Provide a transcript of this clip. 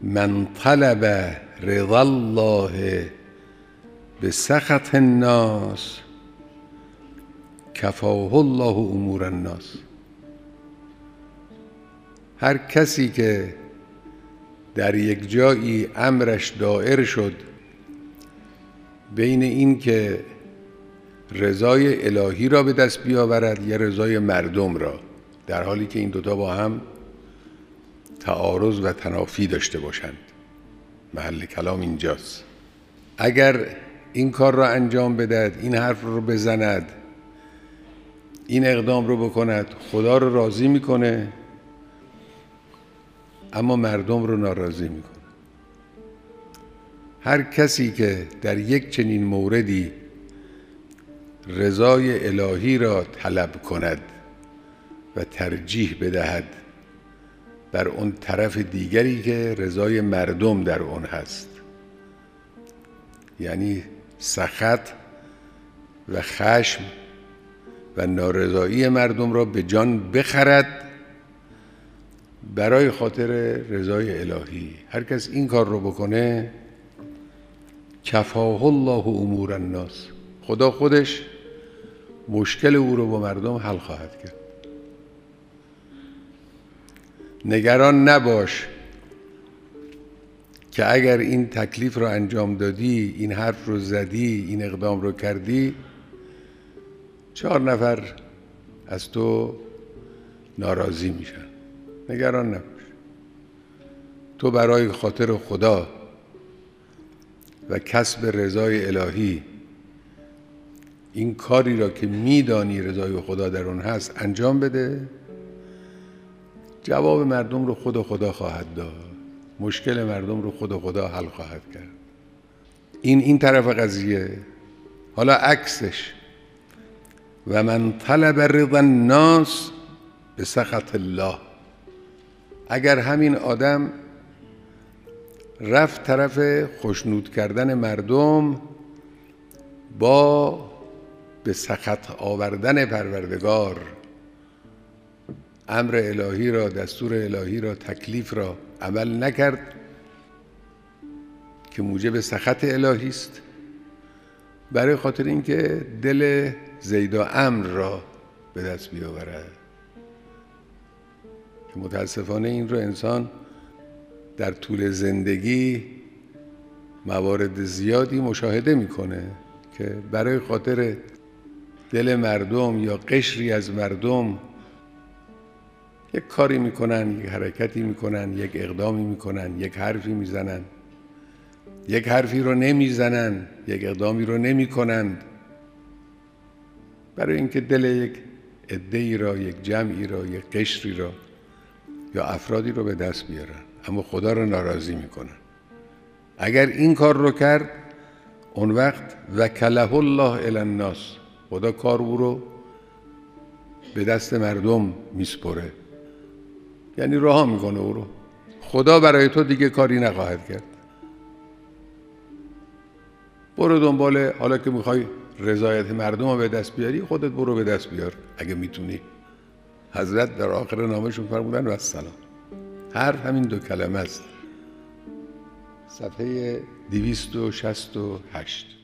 من طلب رضا الله بسخط الناس کفاه الله امور الناس. هر کسی که در یک جایی امرش دائر شد بین این که رضای الهی را به دست بیاورد یا رضای مردم را، در حالی که این دوتا با هم تعارض و تنافی داشته باشند، محل کلام اینجاست. اگر این کار را انجام بدهد، این حرف رو بزند، این اقدام رو بکند، خدا رو راضی میکنه اما مردم رو ناراضی میکنه. هر کسی که در یک چنین موردی رضای الهی را طلب کند و ترجیح بدهد بر اون طرف دیگری که رضای مردم در اون هست، یعنی سخط و خشم و نارضایی مردم را به جان بخرد برای خاطر رضای الهی، هر کس این کار رو بکنه کفاه الله امور الناس، خدا خودش مشکل او رو با مردم حل خواهد کرد. نگران نباش که اگر این تکلیف رو انجام دادی، این حرف رو زدی، این اقدام رو کردی، 4 نفر از تو ناراضی میشن. نگران نباش. تو برای خاطر خدا و کسب رضای الهی این کاری را که میدانی رضای خدا در اون هست انجام بده. جواب مردم رو خدا خواهد داد، مشکل مردم رو خدا حل خواهد کرد. این طرف قضیه. حالا عکسش، و من طلب رضا الناس بسخط الله، اگر همین آدم رفت طرف خوشنود کردن مردم با به سخط آوردن پروردگار، امر الهی را، دستور الهی را، تکلیف را عمل نکرد که موجب سخط الهی است، برای خاطر اینکه دل زید و عمرو را به دست بیاورد، که متاسفانه این رو انسان در طول زندگی موارد زیادی مشاهده میکنه که برای خاطر دل مردم یا قشری از مردم یک کاری میکنن، یک حرکتی میکنن، یک اقدامی میکنن، یک حرفی میزنن، یک حرفی رو نمیزنن، یک اقدامی رو نمیکنند، برای اینکه دل یک عده‌ای را، یک جمعی را، یک قشری را یا افرادی رو به دست بیارن، اما خدا رو ناراضی میکنن. اگر این کار رو کرد، اون وقت وکله الله الی الناس، خدا کار او رو به دست مردم میسپره، یعنی رها میکنه او رو. خدا برای تو دیگه کاری نخواهد کرد. برو دنبال، حالا که میخوای رضایت مردم رو به دست بیاری، خودت برو به دست بیار اگه میتونی. حضرت در آخر نامشون فرمودن و السلام. حرف همین 2 کلمه است. صفحه 268.